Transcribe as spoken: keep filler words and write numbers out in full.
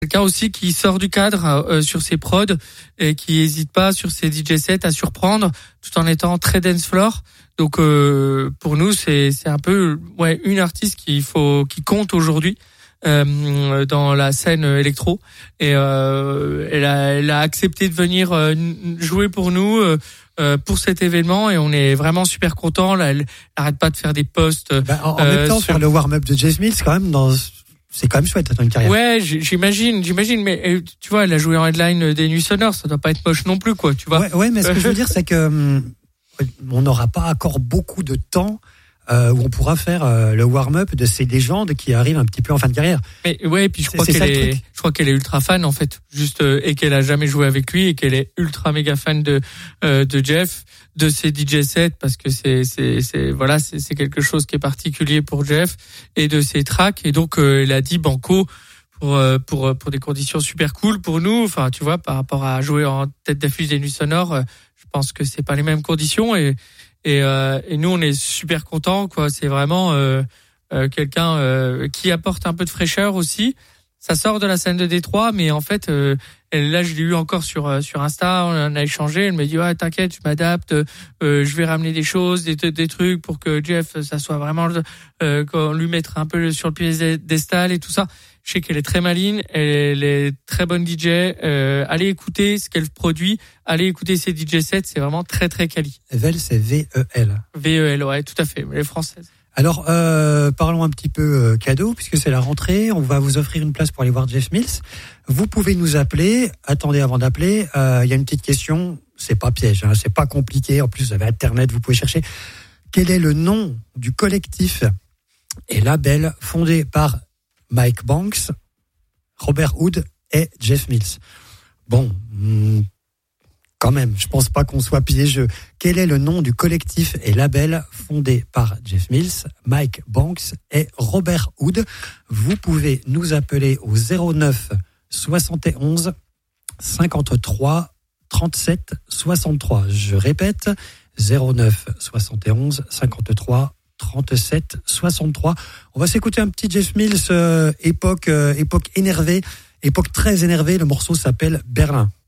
quelqu'un aussi qui sort du cadre euh, sur ses prods et qui hésite pas sur ses D J sets à surprendre tout en étant très dance floor. Donc euh, pour nous c'est c'est un peu ouais une artiste qu'il faut qui compte aujourd'hui euh, dans la scène électro et euh, elle a elle a accepté de venir euh, jouer pour nous euh, euh, pour cet événement et on est vraiment super contents. Là, elle n'arrête pas de faire des posts. Bah, en, en euh, même temps sur... faire le warm-up de Jeff Mills quand même dans c'est quand même chouette dans une carrière. Ouais, j'imagine, j'imagine, mais tu vois, elle a joué en headline des Nuits Sonores, ça doit pas être moche non plus, quoi, tu vois. Ouais, ouais, mais ce que je veux dire, c'est que hum, on n'aura pas encore beaucoup de temps euh, où on pourra faire euh, le warm-up de ces légendes qui arrivent un petit peu en fin de carrière. Mais ouais, puis je C'est- crois c'est qu'elle ça le est, truc. je crois qu'elle est ultra fan en fait, juste euh, et qu'elle a jamais joué avec lui et qu'elle est ultra méga fan de euh, de Jeff, de ses D J sets parce que c'est c'est c'est voilà, c'est c'est quelque chose qui est particulier pour Jeff et de ses tracks et donc euh, elle a dit banco pour euh, pour pour des conditions super cool pour nous, enfin tu vois par rapport à jouer en tête d'affiche des Nuits Sonores, euh, je pense que c'est pas les mêmes conditions et et euh, et nous on est super contents quoi, c'est vraiment euh, euh, quelqu'un euh, qui apporte un peu de fraîcheur aussi. Ça sort de la scène de Détroit, mais en fait, euh, elle, là, je l'ai eu encore sur euh, sur Insta, on en a échangé. Elle me dit ouais, t'inquiète, je m'adapte, euh, je vais ramener des choses, des des trucs pour que Jeff, ça soit vraiment euh, qu'on lui mettre un peu sur le piédestal et tout ça. Je sais qu'elle est très maligne, elle est très bonne D J. Euh, allez écouter ce qu'elle produit, allez écouter ses D J sets, c'est vraiment très très quali. Vel, c'est V E L. V E L, ouais, tout à fait, elle est française. Alors, euh, parlons un petit peu euh, cadeau, puisque c'est la rentrée. On va vous offrir une place pour aller voir Jeff Mills. Vous pouvez nous appeler. Attendez, avant d'appeler, il euh, y a une petite question. C'est pas piège, hein, c'est pas compliqué. En plus, vous avez Internet, vous pouvez chercher. Quel est le nom du collectif et label fondé par Mike Banks, Robert Hood et Jeff Mills? Bon, hmm, quand même, je pense pas qu'on soit piégeux. Quel est le nom du collectif et label fondé par Jeff Mills, Mike Banks et Robert Hood? Vous pouvez nous appeler au zéro neuf soixante et onze cinquante-trois trente-sept soixante-trois. Je répète, zéro neuf soixante et onze cinquante-trois trente-sept soixante-trois. On va s'écouter un petit Jeff Mills, euh, époque, euh, époque énervée, époque très énervée. Le morceau s'appelle Berlin.